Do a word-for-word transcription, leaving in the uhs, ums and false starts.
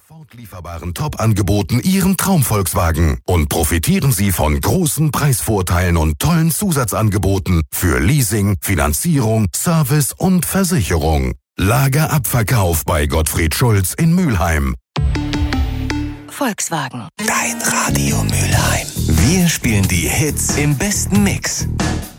sofort lieferbaren Top-Angeboten Ihren Traum-Volkswagen und profitieren Sie von großen Preisvorteilen und tollen Zusatzangeboten für Leasing, Finanzierung, Service und Versicherung. Lagerabverkauf bei Gottfried Schulz in Mülheim. Volkswagen. Dein Radio Mülheim. Wir spielen die Hits im besten Mix.